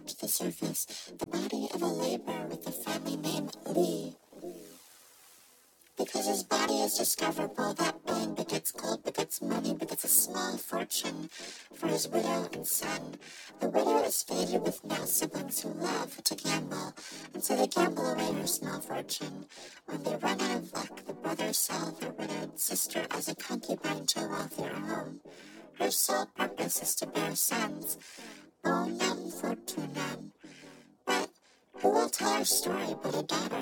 to the surface the body of a laborer with the family name Lee. Because his body is discoverable, that being begets gold, begets money, begets a small fortune for his widow and son. The widow is fated with no siblings who love to gamble, and so they gamble away her small fortune. When they run out of luck, the brothers sell their widowed sister as a concubine to a wealthier home. Her sole purpose is to bear sons, bonum fortunam. But who will tell her story but a daughter?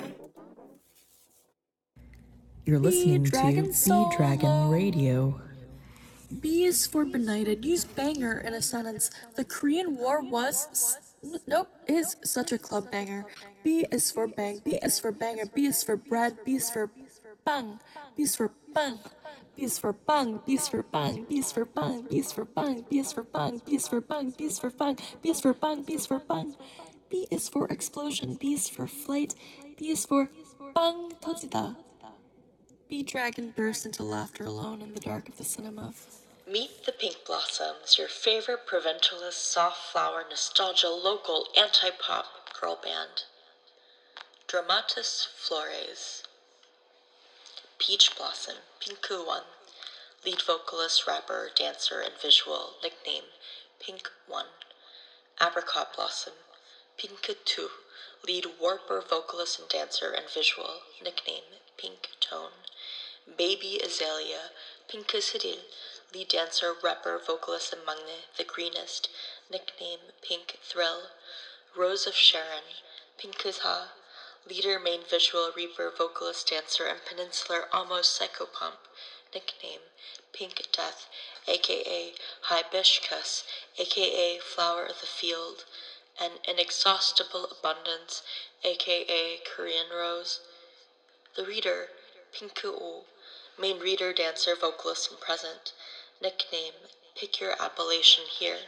You're listening to B Dragon Radio. B is for benighted. Use banger in a sentence. The Korean War is such a club banger. B is for bang. B is for banger. B is for bread. B is for bang. B is for bang. B is for bang. B is for bang. B is for bang. B is for bang. B is for bang. B is for bang. B is for bang. B is for bang. B is for bang. B is for explosion. B is for flight. B is for bang 터지다. B Dragon burst into laughter alone in the dark of the cinema. Meet the Pink Blossoms, your favorite Proventualist, soft flower, nostalgia, local, anti-pop girl band. Dramatis Flores. Peach Blossom, Pinku One. Lead vocalist, rapper, dancer, and visual, nickname Pink One. Apricot Blossom, Pink Two. Lead warper, vocalist, and dancer, and visual, nickname Pink Tone. Baby Azalea, Pinkus Hidil, lead dancer, rapper, vocalist, and Magne, the greenest, nickname Pink Thrill. Rose of Sharon, Pinkus Ha, leader, main visual, reaper, vocalist, dancer, and peninsular almost psychopomp, nickname Pink Death, aka Hibiscus, aka Flower of the Field, and Inexhaustible Abundance, aka Korean Rose. The reader, Pinku O, main reader, dancer, vocalist, and present, nickname Pick Your Appellation Here.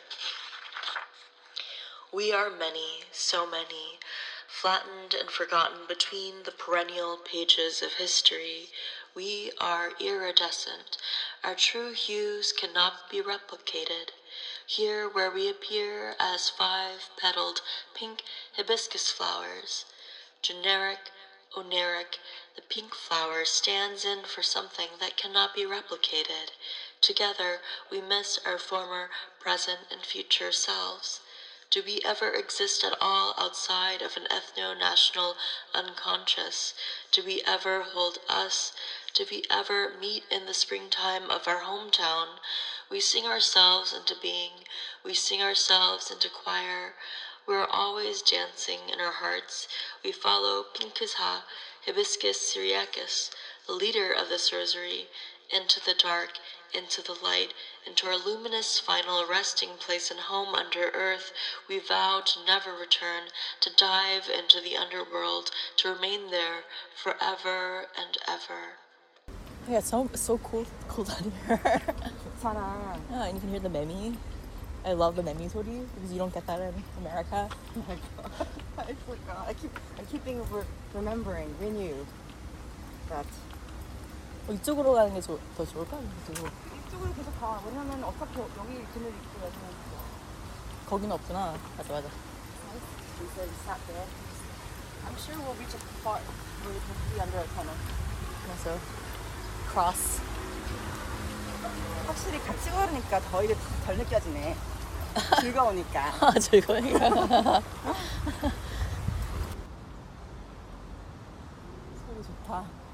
We are many, so many, flattened and forgotten between the perennial pages of history. We are iridescent. Our true hues cannot be replicated. Here where we appear as 5-petaled pink hibiscus flowers, generic, oneric, the pink flower stands in for something that cannot be replicated. Together we miss our former, present, and future selves. Do we ever exist at all outside of an ethno-national unconscious? Do we ever hold us? Do we ever meet in the springtime of our hometown? We sing ourselves into being. We sing ourselves into choir. We are always dancing in our hearts. We follow Pinkus Ha, Hibiscus syriacus, the leader of this rosary, into the dark, into the light, into our luminous final resting place and home under earth. We vow to never return, to dive into the underworld, to remain there forever and ever. Yeah, it's so cool down here. 괜찮아. Yeah, and you can hear the 매미. I love the 매미 소리 because you don't get that in America. Oh my god, I forgot. I keep remembering. We knew that. 이쪽으로 가는 게 더 좋을까? 이쪽으로 계속 가. 왜냐면 어차피 여기 그늘 있고 여기는 거기는 없구나. 맞아. We said sat there. I'm sure we'll reach a part where we can be under a tunnel. 맞아. Cross. 확실히 같이 걸으니까 더 이게 덜 느껴지네. 즐거우니까. 즐거우니까. 소리 좋다.